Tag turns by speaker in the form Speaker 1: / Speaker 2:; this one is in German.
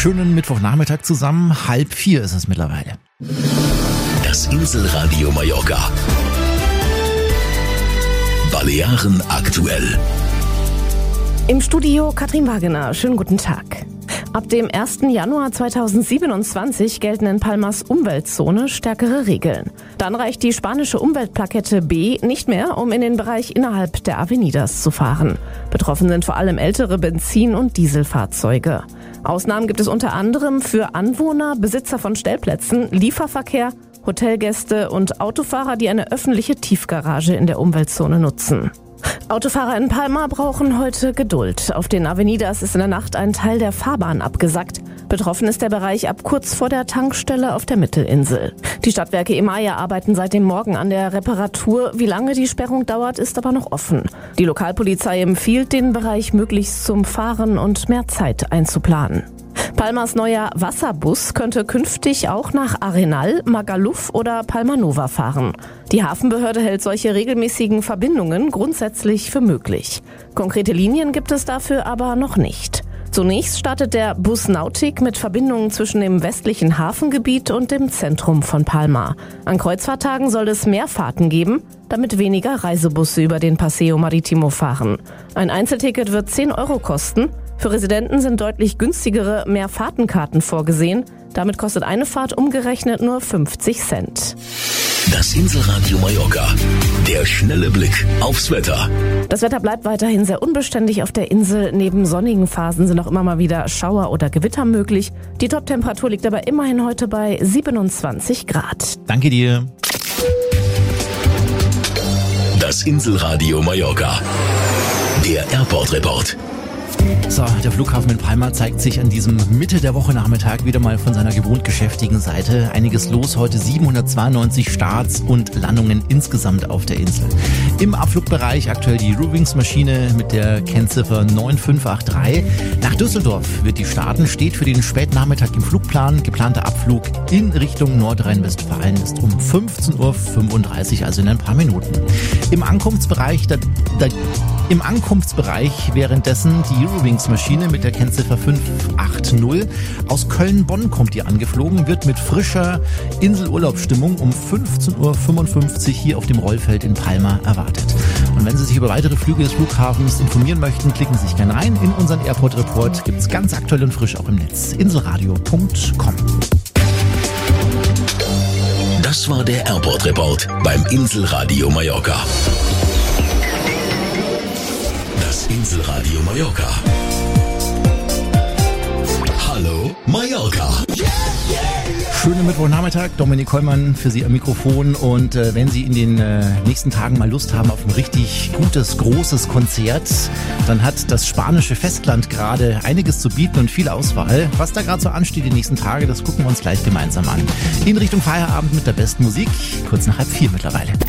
Speaker 1: Schönen Mittwochnachmittag zusammen. 3:30 ist es mittlerweile.
Speaker 2: Das Inselradio Mallorca. Balearen aktuell.
Speaker 3: Im Studio Katrin Wagener. Schönen guten Tag. Ab dem 1. Januar 2027 gelten in Palmas Umweltzone stärkere Regeln. Dann reicht die spanische Umweltplakette B nicht mehr, um in den Bereich innerhalb der Avenidas zu fahren. Betroffen sind vor allem ältere Benzin- und Dieselfahrzeuge. Ausnahmen gibt es unter anderem für Anwohner, Besitzer von Stellplätzen, Lieferverkehr, Hotelgäste und Autofahrer, die eine öffentliche Tiefgarage in der Umweltzone nutzen. Autofahrer in Palma brauchen heute Geduld. Auf den Avenidas ist in der Nacht ein Teil der Fahrbahn abgesackt. Betroffen ist der Bereich ab kurz vor der Tankstelle auf der Mittelinsel. Die Stadtwerke Emaya arbeiten seit dem Morgen an der Reparatur. Wie lange die Sperrung dauert, ist aber noch offen. Die Lokalpolizei empfiehlt, den Bereich möglichst zum Fahren und mehr Zeit einzuplanen. Palmas neuer Wasserbus könnte künftig auch nach Arenal, Magaluf oder Palma Nova fahren. Die Hafenbehörde hält solche regelmäßigen Verbindungen grundsätzlich für möglich. Konkrete Linien gibt es dafür aber noch nicht. Zunächst startet der Bus Nautic mit Verbindungen zwischen dem westlichen Hafengebiet und dem Zentrum von Palma. An Kreuzfahrttagen soll es mehr Fahrten geben, damit weniger Reisebusse über den Paseo Maritimo fahren. Ein Einzelticket wird 10 Euro kosten. Für Residenten sind deutlich günstigere Mehrfahrtenkarten vorgesehen. Damit kostet eine Fahrt umgerechnet nur 50 Cent.
Speaker 2: Das Inselradio Mallorca. Der schnelle Blick aufs Wetter.
Speaker 3: Das Wetter bleibt weiterhin sehr unbeständig auf der Insel. Neben sonnigen Phasen sind auch immer mal wieder Schauer oder Gewitter möglich. Die Toptemperatur liegt aber immerhin heute bei 27 Grad.
Speaker 1: Danke dir.
Speaker 2: Das Inselradio Mallorca. Der Airport Report.
Speaker 1: So, der Flughafen in Palma zeigt sich an diesem Mitte der Woche Nachmittag wieder mal von seiner gewohnt geschäftigen Seite. Einiges los heute, 792 Starts und Landungen insgesamt auf der Insel. Im Abflugbereich aktuell die Eurowings-Maschine mit der Kennziffer 9583. Nach Düsseldorf wird die starten, steht für den Spätnachmittag im Flugplan. Geplanter Abflug in Richtung Nordrhein-Westfalen ist um 15:35 Uhr, also in ein paar Minuten. Im Ankunftsbereich währenddessen die Eurowings-Maschine mit der Kennziffer 580. Aus Köln-Bonn kommt die angeflogen, wird mit frischer Inselurlaubsstimmung um 15:55 Uhr hier auf dem Rollfeld in Palma erwartet. Und wenn Sie sich über weitere Flüge des Flughafens informieren möchten, klicken Sie sich gerne rein. In unseren Airport Report gibt es ganz aktuell und frisch auch im Netz. Inselradio.com.
Speaker 2: Das war der Airport Report beim Inselradio Mallorca. Das Inselradio Mallorca. Hallo Mallorca.
Speaker 1: Schönen Mittwochnachmittag, Dominik Kollmann für Sie am Mikrofon und wenn Sie in den nächsten Tagen mal Lust haben auf ein richtig gutes, großes Konzert, dann hat das spanische Festland gerade einiges zu bieten und viel Auswahl. Was da gerade so ansteht die nächsten Tage, das gucken wir uns gleich gemeinsam an. In Richtung Feierabend mit der besten Musik, kurz nach 3:30 mittlerweile.